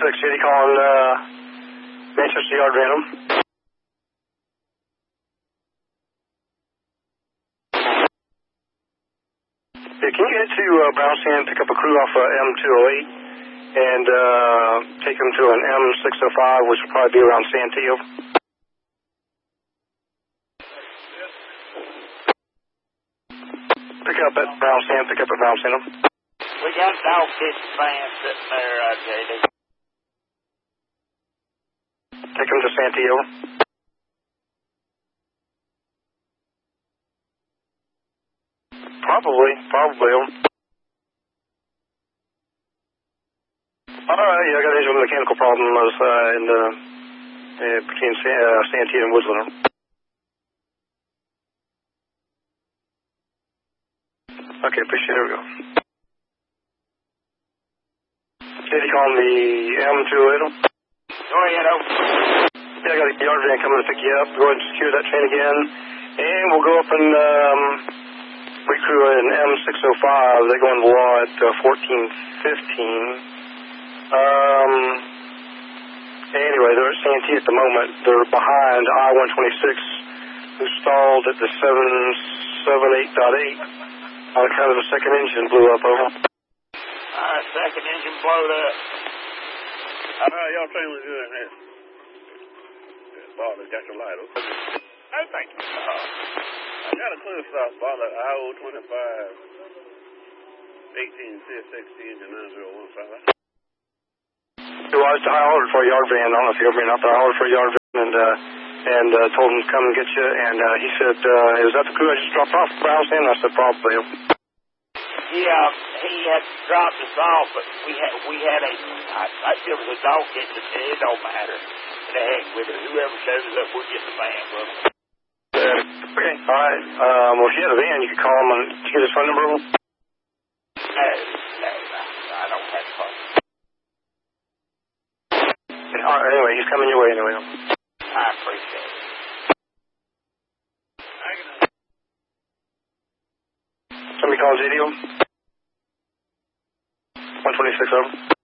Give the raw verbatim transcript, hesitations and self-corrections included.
twenty-six, J D calling uh, Manchester Yard Random. Yeah, can you get to uh, Brownstown, pick up a crew off uh, M two oh eight, and uh, take them to an M six oh five, which will probably be around Santee. Pick up at Brownstown, pick up at Brownstown. We got dog kitchen van sitting there, uh, J D. Take them to Santee. Probably, probably. Alright, yeah, I got a mechanical problem uh, in the, uh, between uh, Santee and Woodland. Okay, appreciate it. Here we go. J D calling the M two oh eight. Go ahead, over. Yeah, I got a yard van coming to pick you up. Go ahead and secure that train again. And we'll go up and um, recrew an M six oh five. They go in the law at uh, fourteen fifteen. Um, anyway, they're at Santee at the moment. They're behind I one twenty-six, who stalled at the seven seventy-eight point eight. On account of the second engine blew up, over. Alright, second engine blowed up. Alright, y'all train was good in here. Bartlett got your light, okay? Oh, thank you. Uh, I got a clear stop, Bartlett, I O twenty-five, eighteen C sixty, engine nine zero one five. So I was I ordered for a yard van. I don't know if you ever been out there. I ordered for a yard van and uh, and uh, told him to come and get you. And uh, he said, uh, "Is that the crew I just dropped off at Brownstown?" I said, "Probably." Yeah, he had dropped us off, but we had we had a I, I there was a dog kitchen. It don't matter. The heck with it. Whoever shows up, we'll get the van, brother. Uh, okay, all right. Um, well, if you had a van, you could call him. On, did you get his phone number? No, no, I don't have a phone. All right, anyway, he's coming your way anyway. I appreciate it. Somebody call J D O? one twenty-six over.